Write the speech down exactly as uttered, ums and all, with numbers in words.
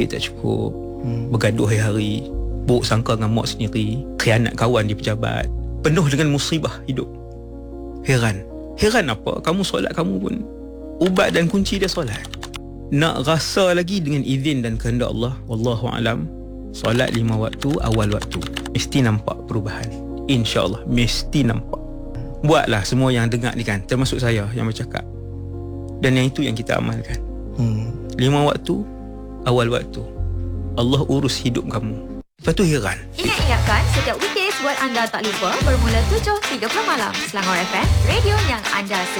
tak cukup, hmm. bergaduh hari-hari, buruk sangka dengan mak sendiri, khianat kawan di pejabat, penuh dengan musibah hidup. Heran Heran apa? Kamu solat kamu pun ubat dan kunci dia solat. Nak rasa lagi dengan izin dan kehendak Allah, wallahu alam, solat lima waktu awal waktu, mesti nampak perubahan. InsyaAllah mesti nampak. Buatlah semua yang dengar ni kan, termasuk saya yang bercakap, dan yang itu yang kita amalkan. hmm. Lima waktu awal waktu, Allah urus hidup kamu. Lepas tu heran. Ingat-ingatkan setiap weekdays buat anda tak lupa bermula tujuh tiga puluh malam. Selangor F M, radio yang anda suka.